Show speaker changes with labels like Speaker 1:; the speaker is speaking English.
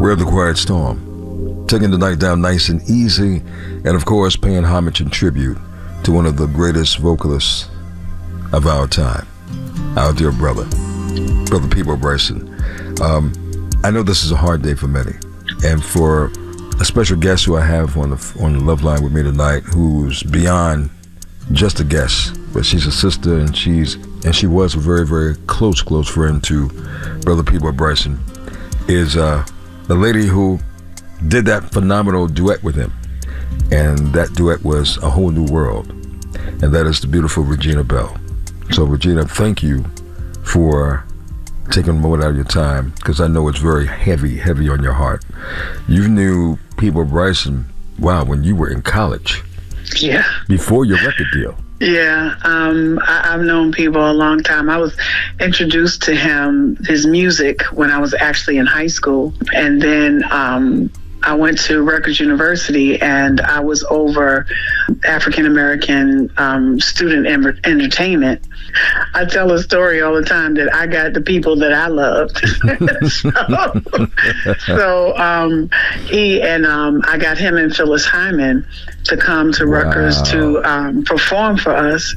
Speaker 1: We're the Quiet Storm, taking the night down nice and easy, and of course paying homage and tribute to one of the greatest vocalists of our time, our dear brother Peabo Bryson. I know this is a hard day for many, and for a special guest who I have on the Love Line with me tonight, who's beyond just a guest, but she's a sister, and she was a very, very close friend to Brother Peabo Bryson, is the lady who did that phenomenal duet with him, and that duet was A Whole New World, and that is the beautiful Regina Belle. So Regina, thank you for taking a moment out of your time, because I know it's very heavy on your heart. You knew Peabo Bryson, wow, when you were in college.
Speaker 2: Yeah.
Speaker 1: Before your record deal.
Speaker 2: Yeah, I've known Peabo a long time. I was introduced to his music when I was actually in high school. And then I went to Rutgers University, and I was over African-American student entertainment. I tell a story all the time that I got the people that I loved. so I got him and Phyllis Hyman to come to Rutgers to perform for us.